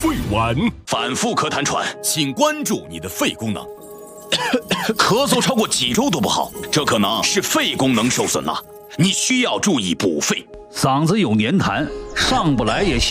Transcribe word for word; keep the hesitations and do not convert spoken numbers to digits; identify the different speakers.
Speaker 1: 肺丸，
Speaker 2: 反复咳痰喘，
Speaker 3: 请关注你的肺功能。
Speaker 2: 咳嗽超过几周都不好，这可能是肺功能受损了，你需要注意补肺。
Speaker 4: 嗓子有黏痰，上不来也下。